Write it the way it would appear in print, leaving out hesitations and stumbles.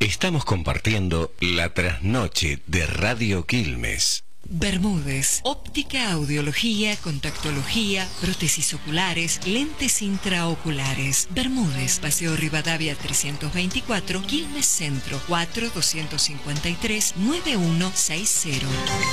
Estamos compartiendo la trasnoche de Radio Quilmes. Bermúdez, óptica, audiología, contactología, prótesis oculares, lentes intraoculares. Bermúdez, Paseo Rivadavia 324, Quilmes Centro, 4-253-9160.